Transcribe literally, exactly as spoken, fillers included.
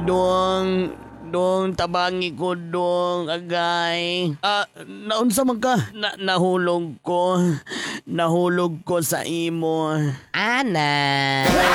Dong, dong, tabangi ko, dong, agay. Ah, naunsa man ka? Na, nahulog ko. Nahulog ko sa imo. Ana.